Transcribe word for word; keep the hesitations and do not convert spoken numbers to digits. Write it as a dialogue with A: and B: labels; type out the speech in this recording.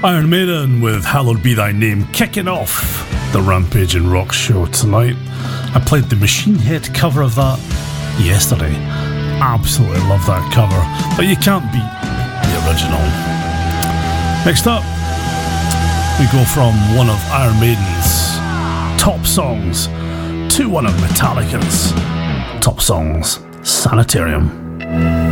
A: Iron Maiden with Hallowed Be Thy Name, kicking off the Rampage and Rock show tonight. I played the Machine Head cover of that yesterday. Absolutely love that cover, but you can't beat the original. Next up, we go from one of Iron Maiden's top songs to one of Metallica's top songs, Sanitarium.